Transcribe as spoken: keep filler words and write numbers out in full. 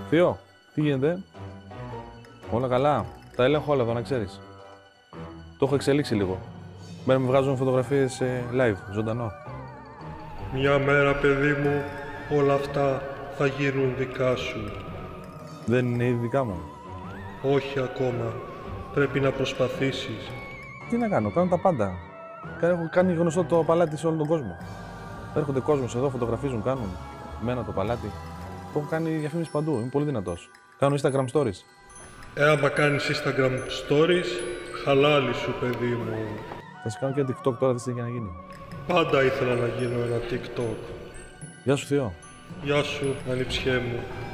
Θείο, τι γίνεται? Όλα καλά. Τα έλεγχο όλα εδώ, να ξέρεις. Το έχω εξελίξει λίγο. Μέρα με βγάζουν φωτογραφίες ε, live, ζωντανό. Μια μέρα, παιδί μου, όλα αυτά θα γίνουν δικά σου. Δεν είναι ήδη δικά μου. Όχι ακόμα. Πρέπει να προσπαθήσεις. Τι να κάνω, κάνω τα πάντα. Έχω κάνει γνωστό το παλάτι σε όλο τον κόσμο. Έρχονται κόσμος εδώ, φωτογραφίζουν, κάνουν. Μένα το παλάτι. Το έχω κάνει διαφήμιση παντού, είμαι πολύ δυνατός. Κάνω Instagram stories. Ε, άμα κάνεις Instagram stories, χαλάλι σου, παιδί μου. Θα σε κάνω και TikTok τώρα, τι για να γίνει. Πάντα ήθελα να γίνω ένα TikTok. Γεια σου, Θείο. Γεια σου, ανιψιέ μου.